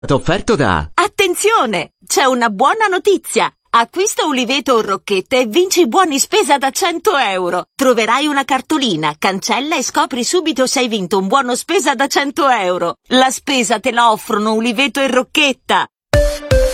Offerto da... Attenzione! C'è una buona notizia! Acquista Uliveto o Rocchetta e vinci buoni spesa da 100 euro. Troverai una cartolina, cancella e scopri subito se hai vinto un buono spesa da 100 euro. La spesa te la offrono Uliveto e Rocchetta.